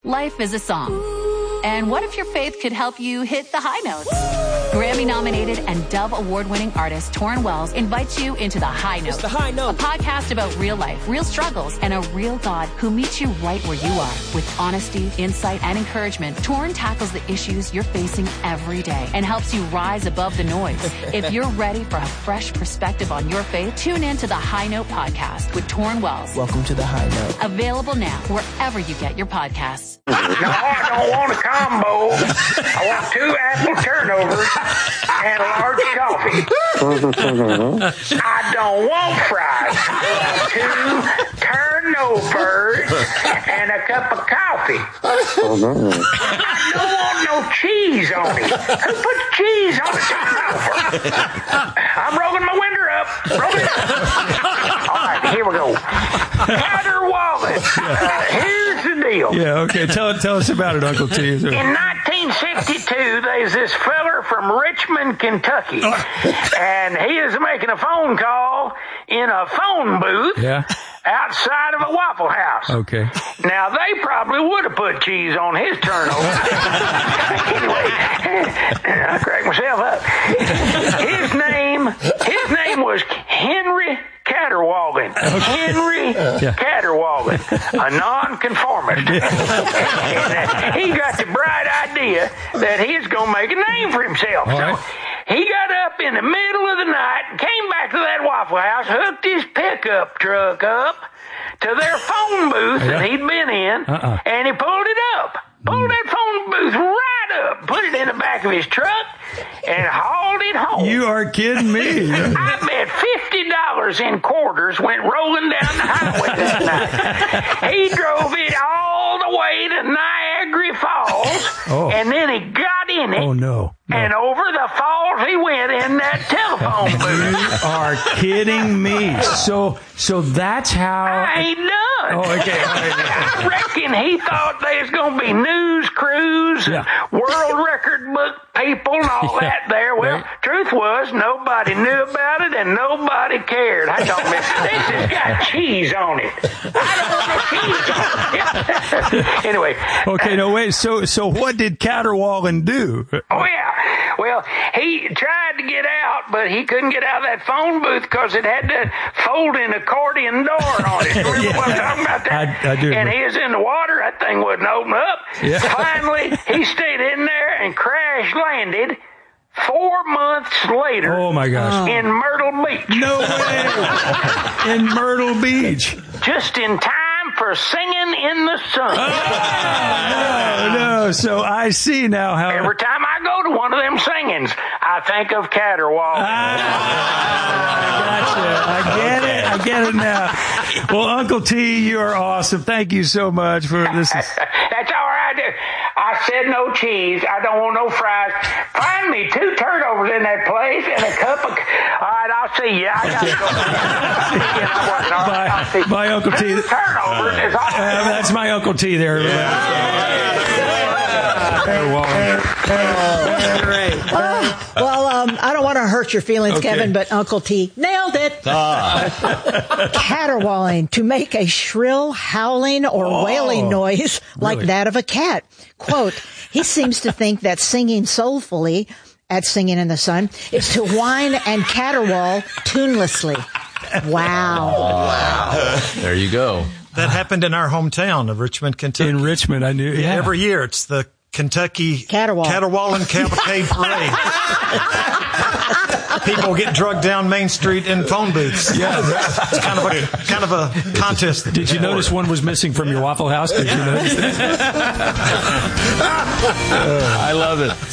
Life is a song. And what if your faith could help you hit the high notes? Grammy-nominated and Dove Award-winning artist Torrin Wells invites you into The High Note. It's The High Note. A podcast about real life, real struggles, and a real God who meets you right where you are. With honesty, insight, and encouragement, Torrin tackles the issues you're facing every day and helps you rise above the noise. If you're ready for a fresh perspective on your faith, tune in to The High Note podcast with Torrin Wells. Welcome to The High Note. Available now wherever you get your podcasts. No, I don't want a combo. I want 2 apple turnovers and a large coffee. I don't want fries. I want 2 turnovers and a cup of coffee. I don't want no cheese on it. Who puts cheese on a turnover? I'm rolling my window up. Roll it up. All right, here we go. Caterwauling. Here's the deal. Yeah, okay. Tell us about it, Uncle T. In 1962, there's this feller from Richmond, Kentucky, and he is making a phone call in a phone booth outside of a Waffle House. Okay. Now, they probably would have put cheese on his turnover. Anyway, I cracked myself up. His name was Henry Caterwauling. Henry Caterwauling, a nonconformist. And he got the bright idea that he's going to make a name for himself. So he got up in the middle of the night, came back to that Waffle House, hooked his pickup truck up to their phone booth that he'd been in, and he pulled it up. Pulled that phone booth right up, put it in the back of his truck, and hauled it home. You are kidding me. I bet $50 in quarters went rolling down the highway that night. He drove it all the way to Niagara Falls, and then he got in it. Oh, no. And over the falls he went in that telephone booth. You are kidding me. So that's how... I ain't done. Oh, okay. I reckon he thought there was going to be news crews, world record book people and all that there. Well, truth was, nobody knew about it and nobody cared. I thought, this has got cheese on it. I don't want no cheese on it. Anyway. Okay, no, wait. So what did Caterwauling do? Oh, yeah. Well, he tried to get out, but he couldn't get out of that phone booth because it had that folding accordion door on it. Remember what I'm talking about that? I do. And he was in the water. That thing wouldn't open up. Yeah. Finally, he stayed in there and crash landed 4 months later. Oh, my gosh. In Myrtle Beach. No way. In Myrtle Beach. Just in time for Singing in the Sun. No. So I see now how... Every time I go to one of them singings, I think of Caterwauling. I get it now. Well, Uncle T, you are awesome. Thank you so much for this. That's all right. I said no cheese. I don't want no fries. Find me 2 turnovers in that place and a cup of... All right, I'll see you. I got to go. Bye, Uncle T. 2 turnovers is all. That's my Uncle T there. Well, I don't want to hurt your feelings, Kevin, but Uncle T nailed it. Caterwauling, to make a shrill howling or wailing noise like that of a cat. Quote, he seems to think that singing soulfully at Singing in the Sun is to whine and caterwaul tunelessly. Wow. There you go. That happened in our hometown of Richmond, Kentucky. In Richmond, I knew. Yeah. Every year, it's the Kentucky Caterwauling Cavalcade Parade. People get drugged down Main Street in phone booths. Yeah, it's kind of a contest. Did you notice one was missing from your Waffle House? Did you notice that? I love it.